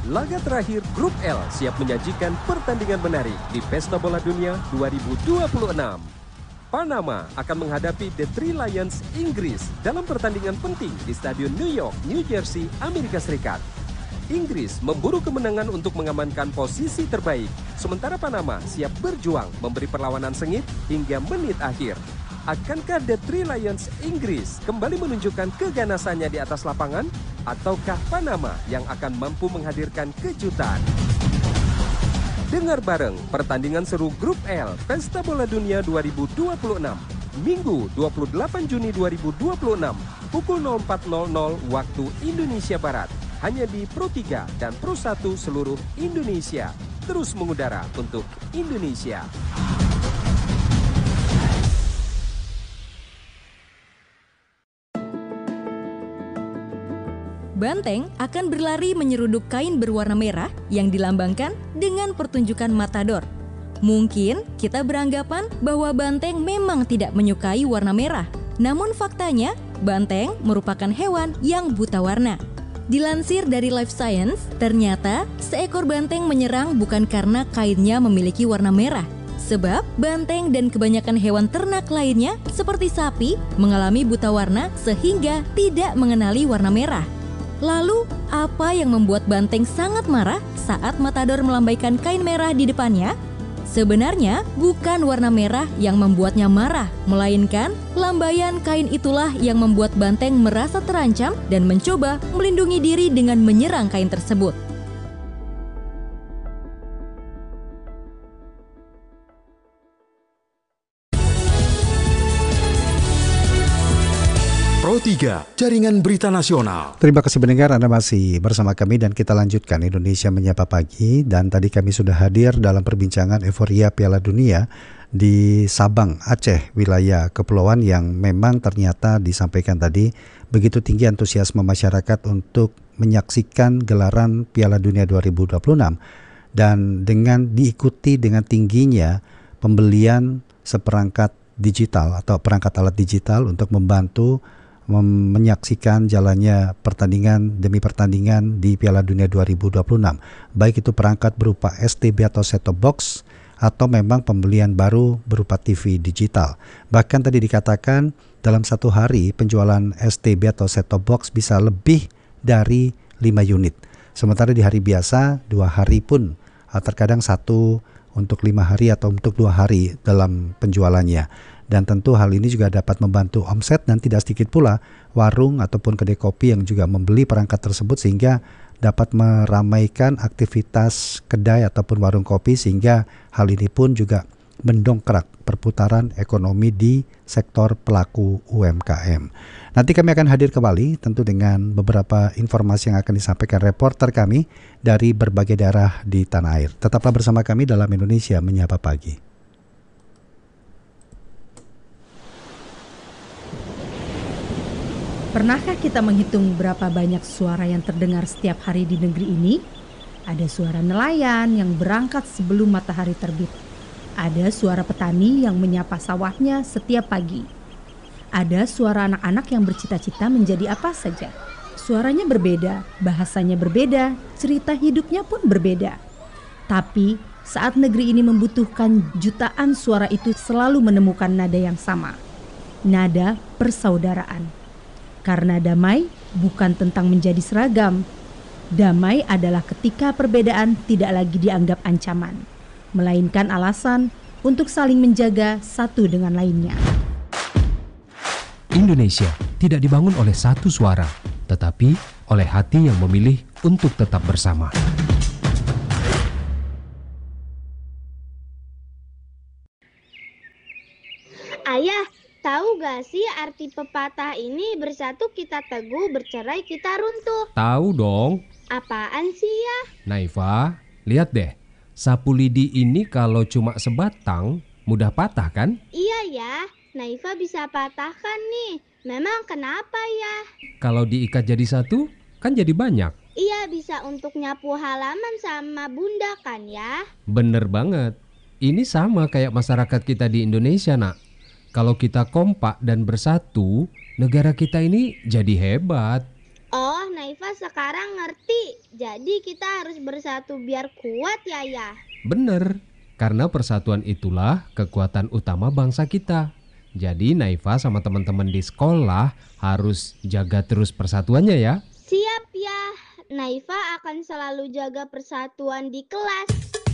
Laga terakhir Grup L siap menyajikan pertandingan menarik di Pesta Bola Dunia 2026. Panama akan menghadapi The Three Lions Inggris dalam pertandingan penting di Stadion New York, New Jersey, Amerika Serikat. Inggris memburu kemenangan untuk mengamankan posisi terbaik, sementara Panama siap berjuang memberi perlawanan sengit hingga menit akhir. Akankah The Three Lions Inggris kembali menunjukkan keganasannya di atas lapangan? Ataukah Panama yang akan mampu menghadirkan kejutan? Dengar bareng pertandingan seru Grup L Pesta Bola Dunia 2026, Minggu 28 Juni 2026, pukul 04.00 waktu Indonesia Barat. Hanya di Pro 3 dan Pro 1 seluruh Indonesia. Terus mengudara untuk Indonesia. Banteng akan berlari menyeruduk kain berwarna merah yang dilambangkan dengan pertunjukan matador. Mungkin kita beranggapan bahwa banteng memang tidak menyukai warna merah. Namun faktanya, banteng merupakan hewan yang buta warna. Dilansir dari Life Science, ternyata seekor banteng menyerang bukan karena kainnya memiliki warna merah. Sebab banteng dan kebanyakan hewan ternak lainnya seperti sapi mengalami buta warna sehingga tidak mengenali warna merah. Lalu, apa yang membuat banteng sangat marah saat matador melambaikan kain merah di depannya? Sebenarnya, bukan warna merah yang membuatnya marah, melainkan lambaian kain itulah yang membuat banteng merasa terancam dan mencoba melindungi diri dengan menyerang kain tersebut. Pro 3, Jaringan Berita Nasional. Terima kasih pendengar, Anda masih bersama kami dan kita lanjutkan Indonesia Menyapa Pagi. Dan tadi kami sudah hadir dalam perbincangan euforia Piala Dunia di Sabang, Aceh, wilayah kepulauan yang memang ternyata disampaikan tadi begitu tinggi antusiasme masyarakat untuk menyaksikan gelaran Piala Dunia 2026. Dan dengan diikuti dengan tingginya pembelian seperangkat digital atau perangkat alat digital untuk membantu menyaksikan jalannya pertandingan demi pertandingan di Piala Dunia 2026. Baik itu perangkat berupa STB atau set-top box atau memang pembelian baru berupa TV digital. Bahkan tadi dikatakan dalam satu hari penjualan STB atau set-top box bisa lebih dari 5 unit. Sementara di hari biasa 2 hari pun terkadang 1 untuk 5 hari atau untuk 2 hari dalam penjualannya. Dan tentu hal ini juga dapat membantu omset dan tidak sedikit pula warung ataupun kedai kopi yang juga membeli perangkat tersebut sehingga dapat meramaikan aktivitas kedai ataupun warung kopi sehingga hal ini pun juga mendongkrak perputaran ekonomi di sektor pelaku UMKM. Nanti kami akan hadir kembali tentu dengan beberapa informasi yang akan disampaikan reporter kami dari berbagai daerah di tanah air. Tetaplah bersama kami dalam Indonesia Menyapa Pagi. Pernahkah kita menghitung berapa banyak suara yang terdengar setiap hari di negeri ini? Ada suara nelayan yang berangkat sebelum matahari terbit. Ada suara petani yang menyapa sawahnya setiap pagi. Ada suara anak-anak yang bercita-cita menjadi apa saja. Suaranya berbeda, bahasanya berbeda, cerita hidupnya pun berbeda. Tapi saat negeri ini membutuhkan jutaan suara itu selalu menemukan nada yang sama. Nada persaudaraan. Karena damai bukan tentang menjadi seragam. Damai adalah ketika perbedaan tidak lagi dianggap ancaman, melainkan alasan untuk saling menjaga satu dengan lainnya. Indonesia tidak dibangun oleh satu suara, tetapi oleh hati yang memilih untuk tetap bersama. Ayah, tahu gak sih arti pepatah ini bersatu kita teguh, bercerai kita runtuh? Tahu dong. Apaan sih ya? Naifa, lihat deh. Sapu lidi ini kalau cuma sebatang, mudah patah kan? Iya ya, Naifa bisa patahkan nih. Memang kenapa ya? Kalau diikat jadi satu, kan jadi banyak. Iya, bisa untuk nyapu halaman sama bunda kan ya? Bener banget. Ini sama kayak masyarakat kita di Indonesia, nak. Kalau kita kompak dan bersatu, negara kita ini jadi hebat. Oh, Naifa sekarang ngerti. Jadi kita harus bersatu biar kuat ya, Ayah. Bener, karena persatuan itulah kekuatan utama bangsa kita. Jadi Naifa sama teman-teman di sekolah harus jaga terus persatuannya ya. Siap ya, Naifa akan selalu jaga persatuan di kelas.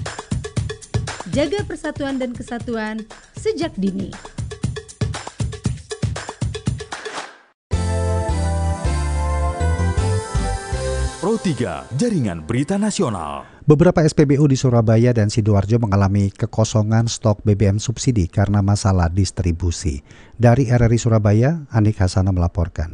Jaga persatuan dan kesatuan sejak dini. Pro 3 Jaringan Berita Nasional. Beberapa SPBU di Surabaya dan Sidoarjo mengalami kekosongan stok BBM subsidi karena masalah distribusi. Dari RRI Surabaya, Anik Hasana melaporkan.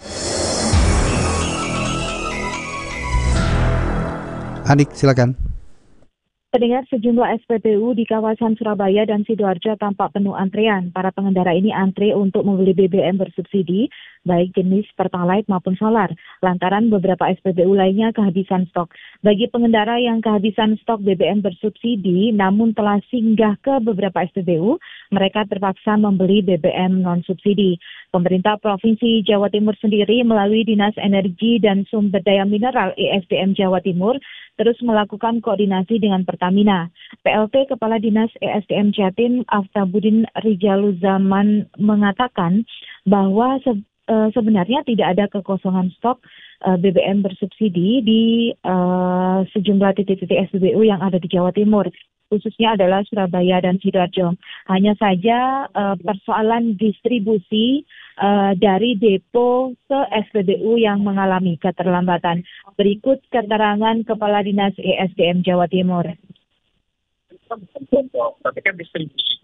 Anik, silakan. Pendengar, sejumlah SPBU di kawasan Surabaya dan Sidoarjo tampak penuh antrean. Para pengendara ini antre untuk membeli BBM bersubsidi, baik jenis Pertalite maupun solar, lantaran beberapa SPBU lainnya kehabisan stok. Bagi pengendara yang kehabisan stok BBM bersubsidi, namun telah singgah ke beberapa SPBU, mereka terpaksa membeli BBM non-subsidi. Pemerintah Provinsi Jawa Timur sendiri melalui Dinas Energi dan Sumber Daya Mineral ESDM Jawa Timur terus melakukan koordinasi dengan Pertamina. PLT Kepala Dinas ESDM Jatim Aftabudin Rijaluzaman mengatakan bahwa sebenarnya tidak ada kekosongan stok BBM bersubsidi di sejumlah titik-titik SPBU yang ada di Jawa Timur, khususnya adalah Surabaya dan Sidoarjo. Hanya saja persoalan distribusi dari depo ke SPBU yang mengalami keterlambatan. Berikut keterangan Kepala Dinas ESDM Jawa Timur. Tapi kan distribusi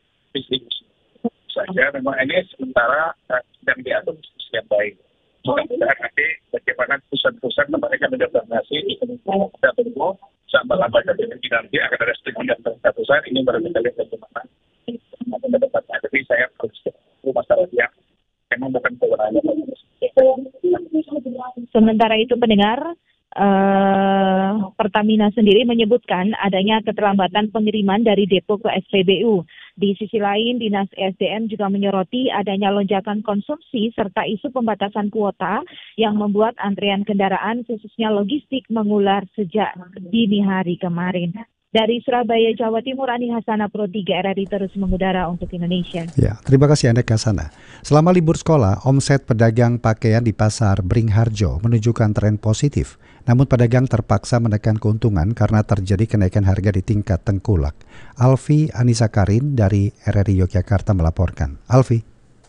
saja memang ini sementara sedang diatur yang baik. Mudah-mudahan nanti bagaimana pusat-pusat mereka mendeterminasi dan tunggu sampai lambat nanti akan ada setingkat pusat ini baru kita lihat bagaimana ke depannya. Jadi saya harus masalah yang memang bukan kewenangan. Sementara itu pendengar, Pertamina sendiri menyebutkan adanya keterlambatan pengiriman dari depo ke SPBU. Di sisi lain, Dinas ESDM juga menyoroti adanya lonjakan konsumsi serta isu pembatasan kuota yang membuat antrean kendaraan khususnya logistik mengular sejak dini hari kemarin. Dari Surabaya, Jawa Timur, Ani Hasana, Pro 3 RRI terus mengudara untuk Indonesia. Ya, terima kasih Anda Hasana. Selama libur sekolah, omset pedagang pakaian di pasar Beringharjo menunjukkan tren positif. Namun pedagang terpaksa menekan keuntungan karena terjadi kenaikan harga di tingkat tengkulak. Alfi Anissa Karin dari RRI Yogyakarta melaporkan. Alfi.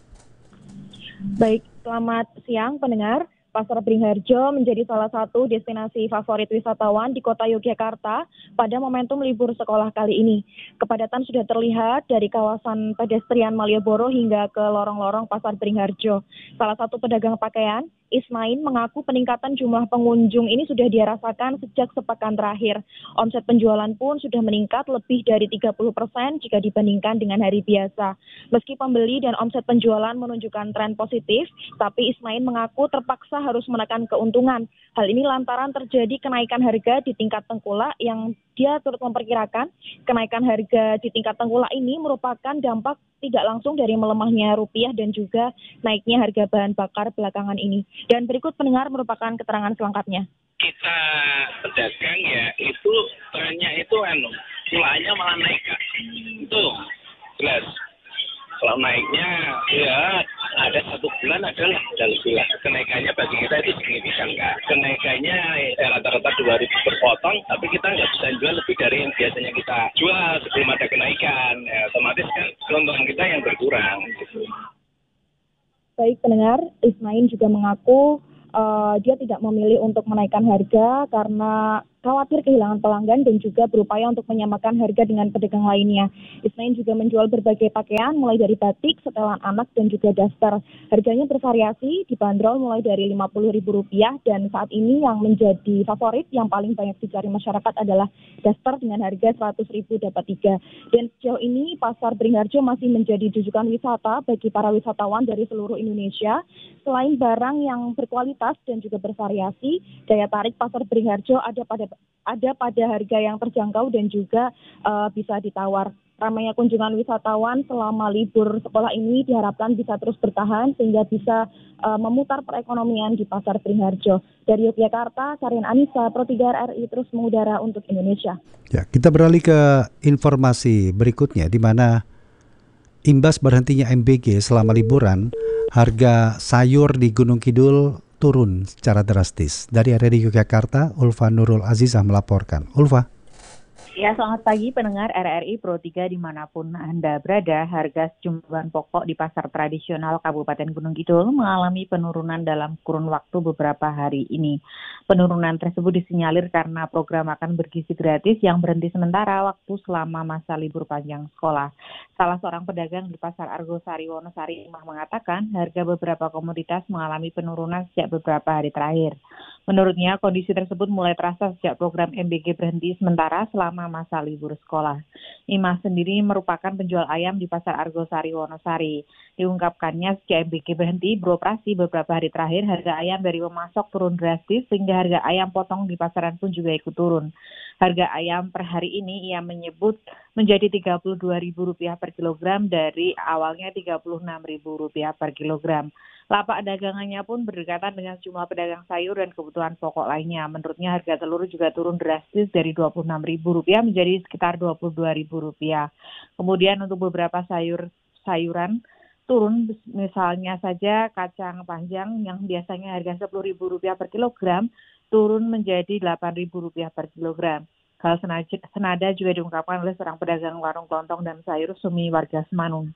Baik, selamat siang pendengar. Pasar Beringharjo menjadi salah satu destinasi favorit wisatawan di kota Yogyakarta pada momentum libur sekolah kali ini. Kepadatan sudah terlihat dari kawasan pedestrian Malioboro hingga ke lorong-lorong Pasar Beringharjo. Salah satu pedagang pakaian, Ismail, mengaku peningkatan jumlah pengunjung ini sudah dia rasakan sejak sepekan terakhir. Omset penjualan pun sudah meningkat lebih dari 30% jika dibandingkan dengan hari biasa. Meski pembeli dan omset penjualan menunjukkan tren positif, tapi Ismail mengaku terpaksa harus menekan keuntungan. Hal ini lantaran terjadi kenaikan harga di tingkat tengkulak yang dia turut memperkirakan kenaikan harga di tingkat tengkulak ini merupakan dampak tidak langsung dari melemahnya rupiah dan juga naiknya harga bahan bakar belakangan ini. Dan berikut pendengar merupakan keterangan selengkapnya. Kita pedagang ya itu trennya itu mulanya malah naik Kak. Itu jelas. Kalau naiknya ya ada satu bulan adalah lebih lah. Kenaikannya bagi kita itu signifikan Kak. Kenaikannya rata-rata 2.000 per potong, tapi kita nggak bisa jual lebih dari yang biasanya kita jual sebelum ada kenaikan. Ya, otomatis kan keuntungan kita yang berkurang. Gitu. Baik pendengar, Ismail juga mengaku dia tidak memilih untuk menaikkan harga karena khawatir kehilangan pelanggan dan juga berupaya untuk menyamakan harga dengan pedagang lainnya. Ismail juga menjual berbagai pakaian mulai dari batik, setelan anak dan juga daster. Harganya bervariasi, dibanderol mulai dari Rp50.000 dan saat ini yang menjadi favorit yang paling banyak dicari masyarakat adalah daster dengan harga Rp100.000 dapat 3. Dan sejauh ini Pasar Beringharjo masih menjadi rujukan wisata bagi para wisatawan dari seluruh Indonesia. Selain barang yang berkualitas dan juga bervariasi, daya tarik Pasar Beringharjo ada pada ada pada harga yang terjangkau dan juga bisa ditawar. Ramainya kunjungan wisatawan selama libur sekolah ini diharapkan bisa terus bertahan sehingga bisa memutar perekonomian di Pasar Triharjo. Dari Yogyakarta, Karin Anissa, Pro 3 RRI terus mengudara untuk Indonesia. Ya, kita beralih ke informasi berikutnya di mana imbas berhentinya MBG selama liburan, harga sayur di Gunung Kidul turun secara drastis. Dari RRI Yogyakarta, Ulfa Nurul Azizah melaporkan. Ulfa. Ya, selamat pagi pendengar RRI Pro 3 dimanapun Anda berada. Harga sejumlah bahan pokok di pasar tradisional Kabupaten Gunung Kidul mengalami penurunan dalam kurun waktu beberapa hari ini. Penurunan tersebut disinyalir karena program makan bergizi gratis yang berhenti sementara waktu selama masa libur panjang sekolah. Salah seorang pedagang di Pasar Argosari Wonosari mengatakan harga beberapa komoditas mengalami penurunan sejak beberapa hari terakhir. Menurutnya, kondisi tersebut mulai terasa sejak program MBG berhenti sementara selama masa libur sekolah. Imas sendiri merupakan penjual ayam di Pasar Argosari Wonosari. Diungkapkannya sejak MBG berhenti beroperasi beberapa hari terakhir, harga ayam dari pemasok turun drastis sehingga harga ayam potong di pasaran pun juga ikut turun. Harga ayam per hari ini ia menyebut menjadi Rp32.000 per kilogram dari awalnya Rp36.000 per kilogram. Lapak dagangannya pun berdekatan dengan sejumlah pedagang sayur dan kebutuhan pokok lainnya. Menurutnya harga telur juga turun drastis dari Rp26.000 menjadi sekitar Rp22.000. Kemudian untuk beberapa sayuran turun, misalnya saja kacang panjang yang biasanya harga Rp10.000 per kilogram turun menjadi Rp8.000 per kilogram. Hal senada juga diungkapkan oleh seorang pedagang warung kelontong dan sayur Sumi warga Semanung.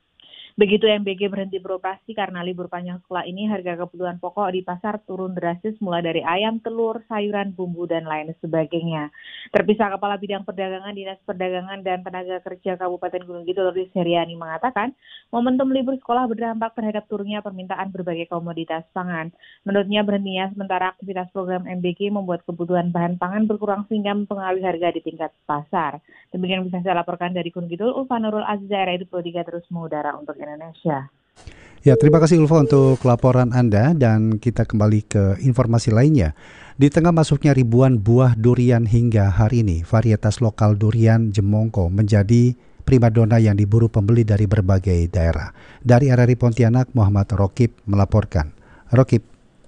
Begitu MBG berhenti beroperasi karena libur panjang sekolah ini, harga kebutuhan pokok di pasar turun drastis mulai dari ayam, telur, sayuran, bumbu, dan lain sebagainya. Terpisah Kepala Bidang Perdagangan Dinas Perdagangan dan Tenaga Kerja Kabupaten Gunung Kidul, Riz Heriani mengatakan, momentum libur sekolah berdampak terhadap turunnya permintaan berbagai komoditas pangan. Menurutnya berhentinya sementara aktivitas program MBG membuat kebutuhan bahan pangan berkurang sehingga mempengaruhi harga di tingkat pasar. Demikian bisa saya laporkan dari Gunung Kidul, Ulfa Nurul Azizah, RRI Pro 3 terus mengudara untuk Indonesia. Ya, terima kasih Ulfa untuk laporan Anda dan kita kembali ke informasi lainnya. Di tengah masuknya ribuan buah durian hingga hari ini, varietas lokal durian Jemongko menjadi primadona yang diburu pembeli dari berbagai daerah. Dari RRI Pontianak, Muhammad Rokib melaporkan. Rokib.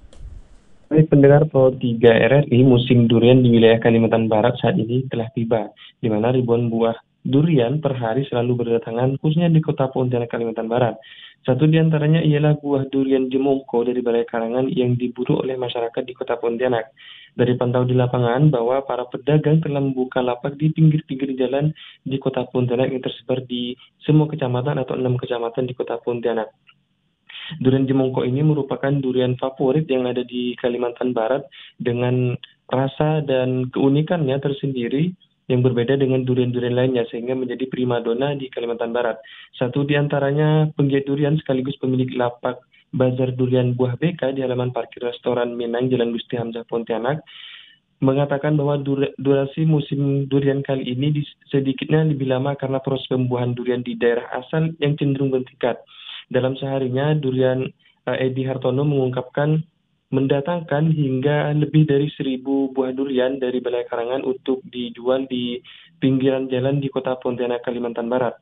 Baik pendengar Pro 3 RRI, musim durian di wilayah Kalimantan Barat saat ini telah tiba, di mana ribuan buah durian per hari selalu berdatangan, khususnya di kota Pontianak, Kalimantan Barat. Satu di antaranya ialah buah durian Jemongko dari Balai Karangan yang diburu oleh masyarakat di kota Pontianak. Dari pantau di lapangan bahwa para pedagang telah membuka lapak di pinggir-pinggir jalan di kota Pontianak yang tersebar di semua kecamatan atau 6 kecamatan di kota Pontianak. Durian Jemongko ini merupakan durian favorit yang ada di Kalimantan Barat dengan rasa dan keunikannya tersendiri yang berbeda dengan durian-durian lainnya sehingga menjadi primadona di Kalimantan Barat. Satu di antaranya penggiat durian sekaligus pemilik lapak Bazar Durian Buah BK di halaman parkir restoran Minang Jalan Gusti Hamzah Pontianak mengatakan bahwa durasi musim durian kali ini sedikitnya lebih lama karena proses pembuahan durian di daerah asal yang cenderung bertingkat. Dalam seharinya, durian Edi Hartono mengungkapkan mendatangkan hingga lebih dari 1.000 buah durian dari Balai Karangan untuk dijual di pinggiran jalan di kota Pontianak, Kalimantan Barat.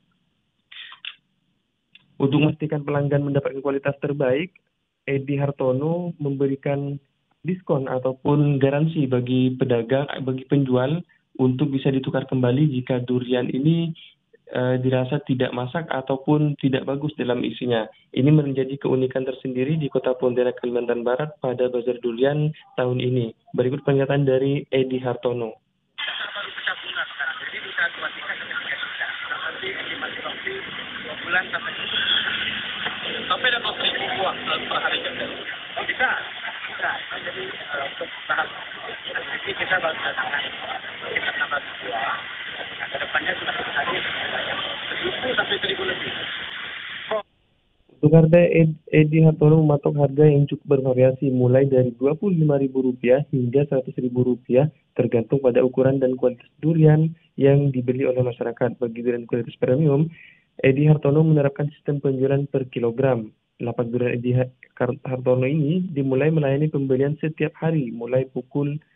Untuk memastikan pelanggan mendapatkan kualitas terbaik, Edi Hartono memberikan diskon ataupun garansi bagi pedagang, bagi penjual untuk bisa ditukar kembali jika durian ini dirasa tidak masak ataupun tidak bagus dalam isinya. Ini menjadi keunikan tersendiri di kota Pontianak, Kalimantan Barat pada Bazar Durian tahun ini. Berikut pernyataan dari Edi Hartono. Jadi bisa 2 tingkat nanti masih waktu 2 bulan sampai dapat 1.000 buah per hari juga. Oh bisa. Jadi untuk tahap ini kita baru datangkan kita tambah buah. Kedepannya sudah hadir 1.000 sampai 1.000 lebih. Untuk harga, Edi Hartono mematok harga yang cukup bervariasi mulai dari Rp25.000 hingga Rp100.000 tergantung pada ukuran dan kualitas durian yang dibeli oleh masyarakat. Bagi durian kualitas premium, Edi Hartono menerapkan sistem penjualan per kilogram. Lapak durian Edi Hartono ini dimulai melayani pembelian setiap hari mulai pukul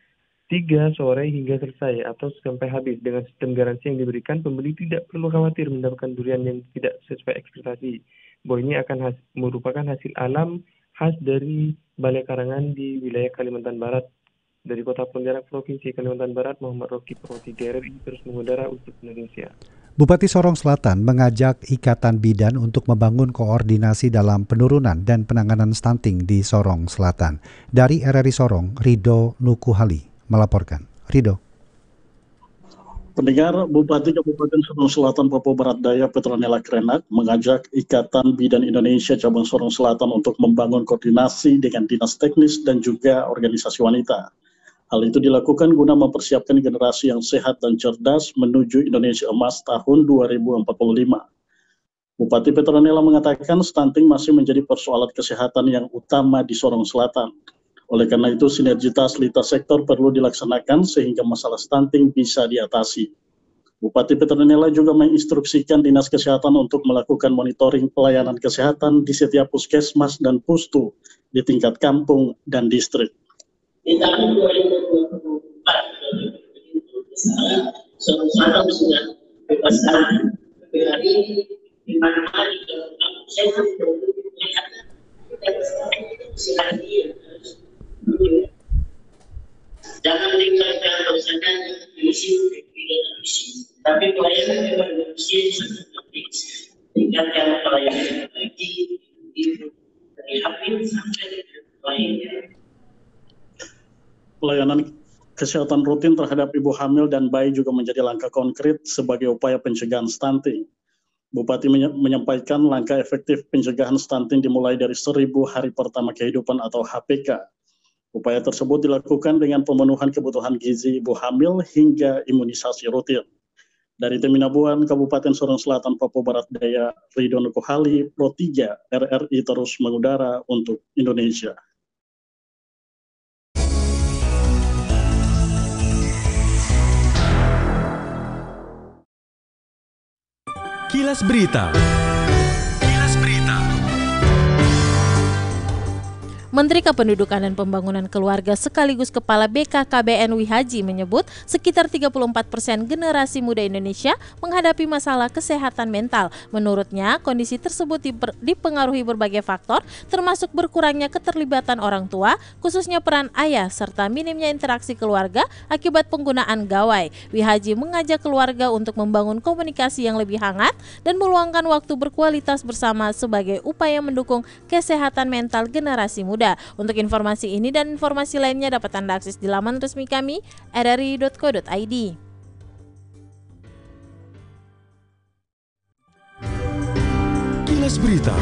3 sore hingga selesai atau sampai habis. Dengan sistem garansi yang diberikan, pembeli tidak perlu khawatir mendapatkan durian yang tidak sesuai ekspektasi. Bahwa ini akan merupakan hasil alam khas dari Balai Karangan di wilayah Kalimantan Barat. Dari Kota Pontianak, Provinsi Kalimantan Barat, Muhammad Roki, Pro 3 RRI terus mengudara untuk Indonesia. Bupati Sorong Selatan mengajak Ikatan Bidan untuk membangun koordinasi dalam penurunan dan penanganan stunting di Sorong Selatan. Dari RRI Sorong, Rido Nukuhali melaporkan. Rido. Pendengar, Bupati Kabupaten Sorong Selatan Papua Barat Daya Petronella Krenak mengajak Ikatan Bidan Indonesia Cabang Sorong Selatan untuk membangun koordinasi dengan dinas teknis dan juga organisasi wanita. Hal itu dilakukan guna mempersiapkan generasi yang sehat dan cerdas menuju Indonesia Emas tahun 2045. Bupati Petronella mengatakan stunting masih menjadi persoalan kesehatan yang utama di Sorong Selatan. Oleh karena itu, sinergitas lintas sektor perlu dilaksanakan sehingga masalah stunting bisa diatasi. Bupati Petronella juga menginstruksikan Dinas Kesehatan untuk melakukan monitoring pelayanan kesehatan di setiap puskesmas dan pustu di tingkat kampung dan distrik. Di tahun 2024, Sorong Selatan sudah bebas stunting. Tapi hari ini, di mana-mana di kampung sehat, kita kesehatan dia. Jangan tinggalkan misalkan misi tapi pelayanan memang misi sangat penting. Tingkatkan pelayanan bagi ibu dari hamil sampai pelayanan. Pelayanan kesehatan rutin terhadap ibu hamil dan bayi juga menjadi langkah konkret sebagai upaya pencegahan stunting. Bupati menyampaikan langkah efektif pencegahan stunting dimulai dari 1000 hari pertama kehidupan atau HPK. Upaya tersebut dilakukan dengan pemenuhan kebutuhan gizi ibu hamil hingga imunisasi rutin. Dari Teminabuan, Kabupaten Sorong Selatan, Papua Barat Daya, Rido Nukuhali, Pro 3, RRI terus mengudara untuk Indonesia. Kilas Berita. Menteri Kependudukan dan Pembangunan Keluarga sekaligus Kepala BKKBN Wihaji menyebut sekitar 34% generasi muda Indonesia menghadapi masalah kesehatan mental. Menurutnya, kondisi tersebut dipengaruhi berbagai faktor, termasuk berkurangnya keterlibatan orang tua, khususnya peran ayah, serta minimnya interaksi keluarga akibat penggunaan gawai. Wihaji mengajak keluarga untuk membangun komunikasi yang lebih hangat dan meluangkan waktu berkualitas bersama sebagai upaya mendukung kesehatan mental generasi muda. Untuk informasi ini dan informasi lainnya dapat Anda akses di laman resmi kami rri.co.id. Kilas Berita.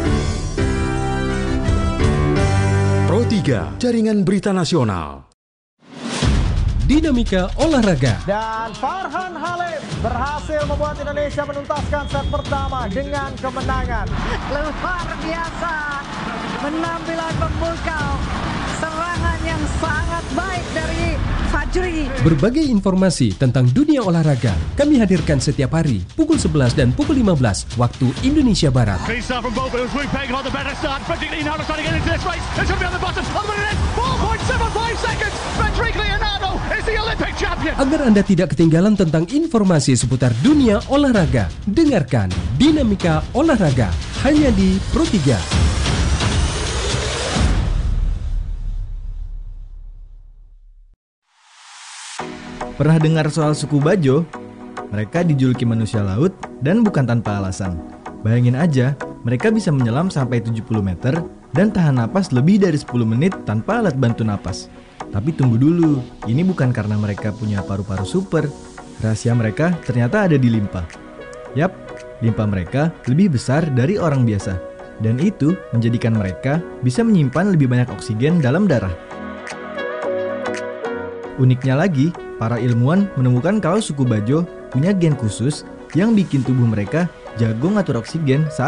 Pro 3, Jaringan Berita Nasional. Dinamika olahraga. Dan Farhan Halim berhasil membuat Indonesia menuntaskan set pertama dengan kemenangan. Luar biasa, penampilan memukau, serangan yang sangat baik dari Fajri. Berbagai informasi tentang dunia olahraga kami hadirkan setiap hari pukul 11 dan pukul 15 waktu Indonesia Barat. Agar Anda tidak ketinggalan tentang informasi seputar dunia olahraga, dengarkan Dinamika Olahraga hanya di Pro 3. Pernah dengar soal suku Bajo? Mereka dijuluki manusia laut dan bukan tanpa alasan. Bayangin aja, mereka bisa menyelam sampai 70 meter dan tahan napas lebih dari 10 menit tanpa alat bantu napas. Tapi tunggu dulu, ini bukan karena mereka punya paru-paru super. Rahasia mereka ternyata ada di limpa. Yap, limpa mereka lebih besar dari orang biasa. Dan itu menjadikan mereka bisa menyimpan lebih banyak oksigen dalam darah. Uniknya lagi, para ilmuwan menemukan kalau suku Bajo punya gen khusus yang bikin tubuh mereka jago ngatur oksigen saat